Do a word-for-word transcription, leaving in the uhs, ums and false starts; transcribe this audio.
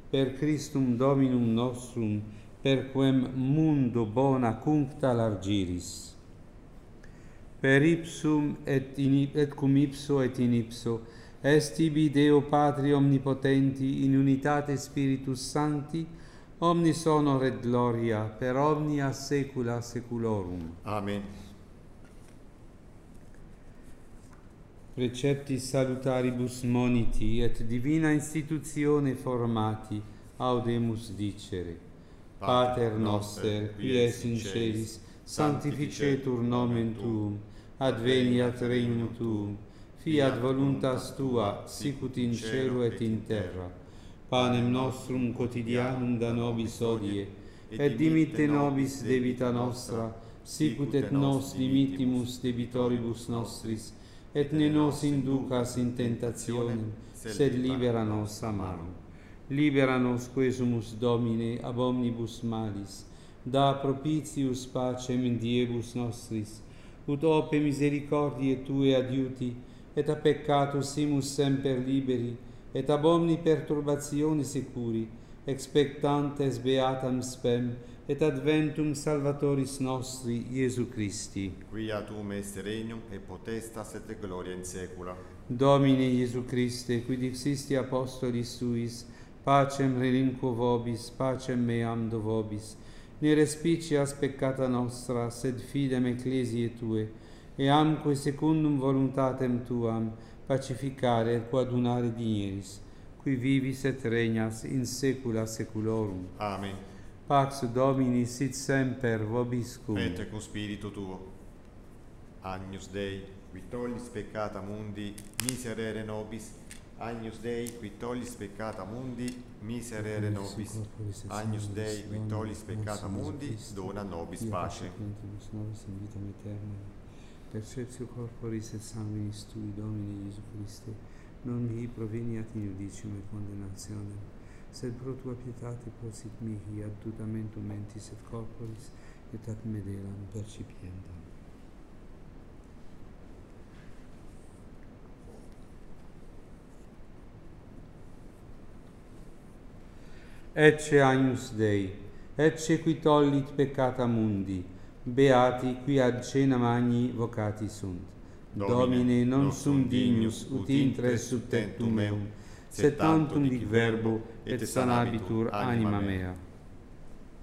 per Christum Dominum nostrum, per quem mundo bona cuncta largiris. Per ipsum et, in, et cum ipso et in ipso, est ibi Deo Patri omnipotenti, in unitate Spiritus Sancti, omnis honor et gloria, per omnia saecula saeculorum. Amen. Preceptis salutaribus moniti, et divina institutione formati, audemus dicere. Pater noster, qui es in celis, sanctificetur nomen tuum, adveniat regnum tuum, fiat voluntas tua, sicut in cielo et in terra. Panem nostrum quotidianum da nobis hodie, et dimitte nobis debita nostra, sicut et nos dimittimus debitoribus nostris, et ne nos inducas in tentationem, sed libera nos a malo. Libera nos quesumus, Domine, ab omnibus malis, da propitius pacem in diebus nostris, ut ope misericordiae Tue adiuti, et a peccatus simus semper liberi, et ab omni perturbatione securi, expectantes beatam spem, et adventum Salvatoris nostri, Iesu Christi. Quia tuum est regnum, et potestas, et gloria in saecula. Domine Iesu Christe, qui dixisti apostolis Suis, pacem relinquo vobis, pacem meam do vobis, ne respicias peccata nostra, sed fidem ecclesiae Tue, e amque secundum voluntatem Tuam, pacificare et coadunare digneris, qui vivis et regnas in saecula saeculorum. Amen. Pax Domini sit semper vobiscum. Et cum spiritu tuo. Agnus Dei, qui tollis peccata mundi, miserere nobis. Agnus Dei, qui tollis peccata mundi, miserere nobis. Agnus Dei, qui tollis peccata mundi, dona nobis pace. Perceptio corporis et sanguinis Tui, Domine Iesu Christe, non mihi proveniat in judicium et condenationem, sed pro Tua pietate prosit mihi ad tutamentum mentis et corporis, et ad medelam percipiendam. Ecce Agnus Dei, ecce qui tollit peccata mundi, beati qui ad cena magni vocati sunt. Domine, non sum dignus ut intres sub tectum meum, sed tantum dic verbo, et sanabitur anima mea.